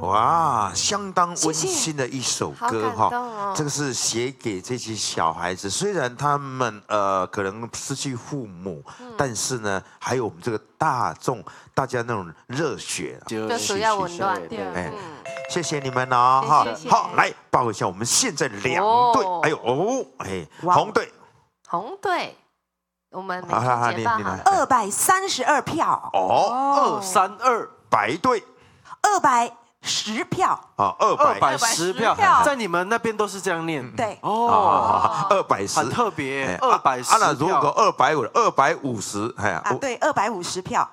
哇，相当温馨的一首歌哈。 哦、 这个是写给这些小孩子，虽然他们可能失去父母，但是呢，还有我们这个大众，大家那种热血， 就是要温暖。 哎，谢谢你们哦，哈，好，来报一下我们现在2队，哎呦哦，哎，红队， 我们美君姐报好了 232票哦 ，232， 白队 210票啊 ，210票，在你们那边都是这样念， 对， 哦，210， 很特别，210票， 那如果250，哎呀， 对，250票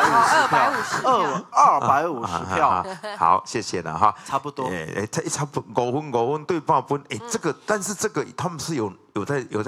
，250票， 好，谢谢了哈， 差不多， 差不多5分对半分，哎，这个，但是这个他们是有在， 有，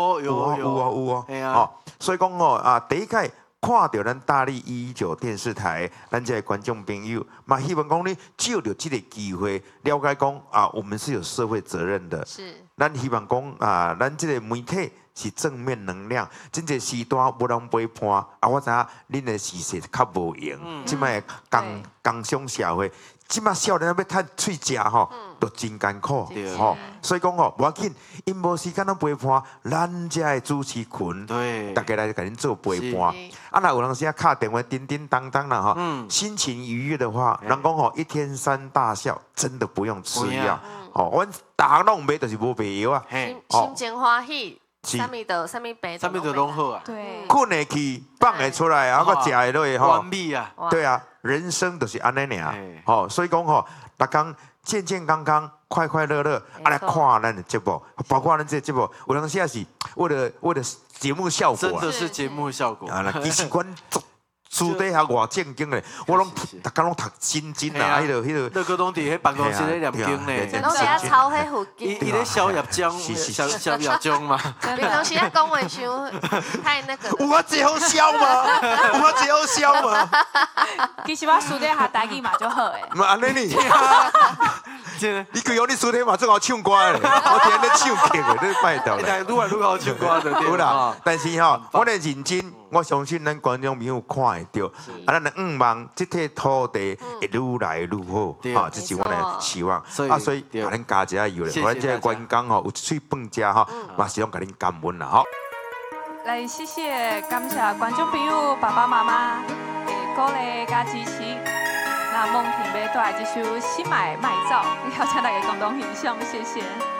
哦，所以讲哦第一届。看到咱大力119电视台，咱这些观众朋友，嘛希望讲你借着这个机会，了解讲我们是有社会责任的。 是。 咱希望讲咱这个媒体是正面能量，真侪时段无人陪伴我知影恁的事实较无用，即摆工商社会，即摆少年要趁喙食吼。都真艰苦，吼，所以讲无要紧，因无时间咱陪伴，咱这的主持群，大家来给恁做陪伴。若有人时敲电话叮叮当当啦，哈，心情愉悦的话，人讲1天3大笑，真的不用吃药，哦，阮大拢买就是无卖药啊， 心情欢喜。啥物病， 啥物都拢好啊。 对， 困会去，放会出来，啊，个食会落去，吼。 完美啊！ 对啊，人生就是安尼尔，吼，所以讲吼，逐工健健康康、快快乐乐，来看咱的节目，包括咱这节目，有当时也是为了节目效果， 真的是节目效果啊。其实阮私底下偌正经的，我拢逐工拢读真啊，迄个。 那个拢伫迄办公室咧念经呢， 拢伫遐抄迄附近。 伊咧小业章，小业章嘛。 平常时咧讲话伤太那个。 有我最好笑吗？有我最好笑吗？ 其实我私底下台语嘛就好诶。 唔安尼你，你规个你私底嘛最好唱歌咧，我天咧唱曲诶，你拜托咧。 愈来愈好唱歌的对啦，但是吼，我咧认真。我相信咱观众朋友看会到，咱的望这块土地会愈来愈好，这是我的希望。所以甲恁加一油咧，咱这个员工吼有一嘴饭食吼，嘛是拢甲恁感恩啦吼。 来，谢谢，感谢观众朋友、爸爸妈妈的鼓励加支持。那梦婷要带来这首《心爱卖走》，邀请大家共同欣赏，谢谢。